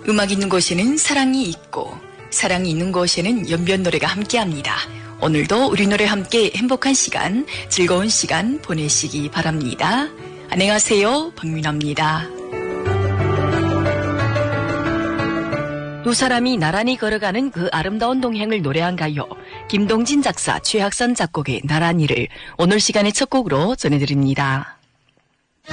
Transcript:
음악 있는 곳에는 사랑이 있고 사랑이 있는 곳에는 연변 노래가 함께합니다. 오늘도 우리 노래 함께 행복한 시간, 즐거운 시간 보내시기 바랍니다. 안녕하세요, 박민아입니다. 두 사람이 나란히 걸어가는 그 아름다운 동행을 노래한 가요. 김동진 작사, 최학선 작곡의 나란히를 오늘 시간의 첫 곡으로 전해드립니다.